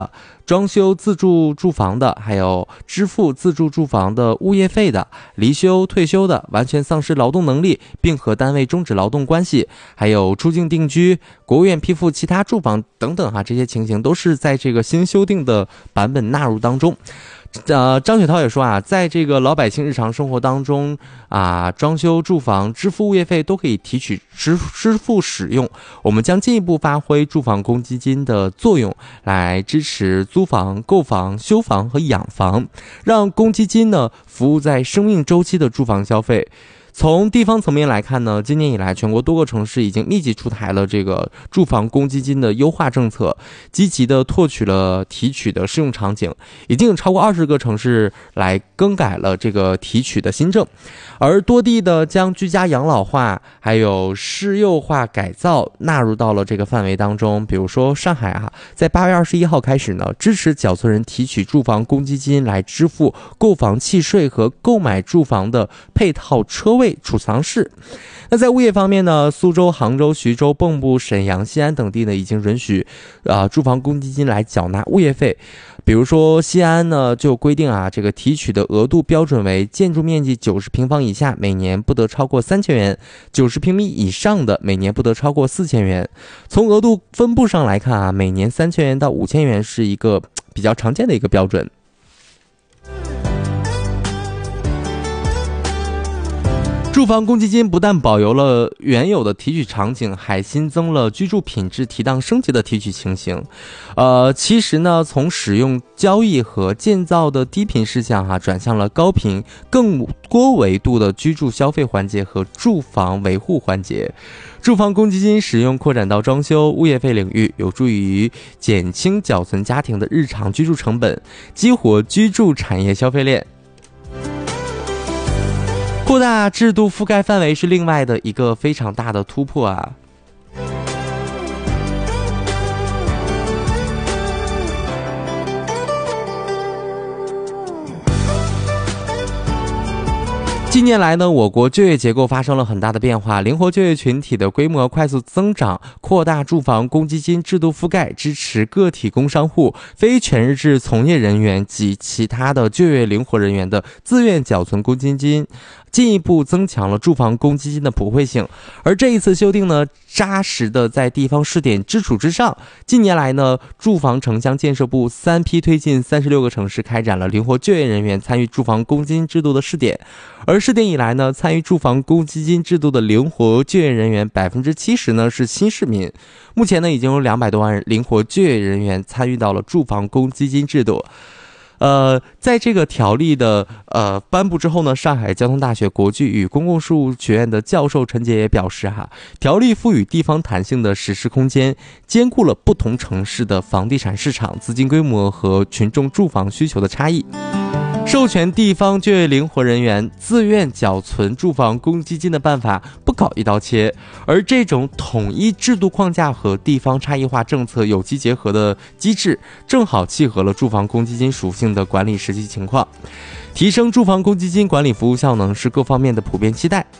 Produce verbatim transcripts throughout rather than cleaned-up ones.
装修自住住房的，还有支付自住住房的物业费的，离休退休的，完全丧失劳动能力并和单位终止劳动关系，还有出境定居，国务院批复其他住房等等哈，这些情形都是在这个新修订的版本纳入当中。呃，张雪涛也说啊，在这个老百姓日常生活当中啊，装修住房、支付物业费都可以提取支支付使用。我们将进一步发挥住房公积金的作用，来支持租房、购房、修房和养房，让公积金呢服务在生命周期的住房消费。从地方层面来看呢，今年以来全国多个城市已经密集出台了这个住房公积金的优化政策，积极的拓取了提取的适用场景，已经有超过二十个城市来更改了这个提取的新政，而多地的将居家养老化还有市幼化改造纳入到了这个范围当中。比如说上海啊，在八月二十一号开始呢，支持缴存人提取住房公积金来支付购房契税和购买住房的配套车位储藏室。那在物业方面呢，苏州、杭州、徐州、蚌埠、沈阳、西安等地呢，已经允许啊、呃、住房公积金来缴纳物业费。比如说西安呢，就规定啊，这个提取的额度标准为建筑面积九十平方以下，每年不得超过三千元；九十平米以上的，每年不得超过四千元。从额度分布上来看啊，每年三千元到五千元是一个比较常见的一个标准。住房公积金不但保留了原有的提取场景，还新增了居住品质提档升级的提取情形。呃，其实呢，从使用交易和建造的低频事项哈、啊，转向了高频、更多维度的居住消费环节和住房维护环节。住房公积金使用扩展到装修、物业费领域，有助于减轻缴存家庭的日常居住成本，激活居住产业消费链。扩大制度覆盖范围是另外的一个非常大的突破啊。近年来呢，我国就业结构发生了很大的变化，灵活就业群体的规模快速增长，扩大住房公积金制度覆盖，支持个体工商户、非全日制从业人员及其他的就业灵活人员的自愿缴存公积金，进一步增强了住房公积金的普惠性。而这一次修订呢，扎实的在地方试点基础之上，近年来呢，住房城乡建设部三批推进三十六个城市开展了灵活就业人员参与住房公积金制度的试点。而试点以来呢，参与住房公积金制度的灵活就业人员百分之七十呢是新市民。目前呢，已经有两百多万灵活就业人员参与到了住房公积金制度。呃，在这个条例的呃颁布之后呢，上海交通大学国际与公共事务学院的教授陈杰也表示哈，条例赋予地方弹性的实施空间，兼顾了不同城市的房地产市场、资金规模和群众住房需求的差异。授权地方就业灵活人员自愿缴存住房公积金的办法不搞一刀切，而这种统一制度框架和地方差异化政策有机结合的机制，正好契合了住房公积金属性的管理实际情况。提升住房公积金管理服务效能是各方面的普遍期待。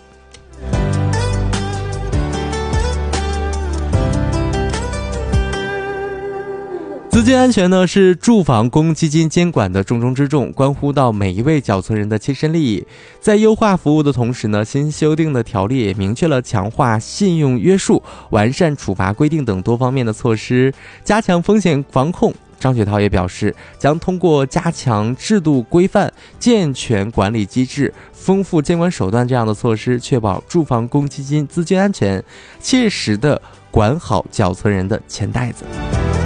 资金安全呢，是住房公积金监管的重中之重，关乎到每一位缴存人的切身利益。在优化服务的同时呢，新修订的条例也明确了强化信用约束、完善处罚规定等多方面的措施，加强风险防控。张雪涛也表示，将通过加强制度规范、健全管理机制、丰富监管手段这样的措施，确保住房公积金资金安全，切实的管好缴存人的钱袋子。